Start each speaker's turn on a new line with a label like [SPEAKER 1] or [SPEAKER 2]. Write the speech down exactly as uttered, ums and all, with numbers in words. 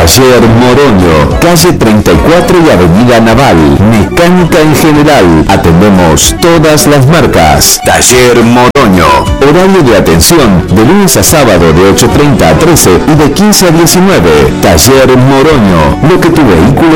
[SPEAKER 1] Taller Moroño, calle treinta y cuatro y Avenida Naval. Mecánica en general. Atendemos todas las marcas. Taller Moroño. Horario de atención de lunes a sábado de ocho treinta a trece y de quince a diecinueve. Taller Moroño. Lo que tu vehículo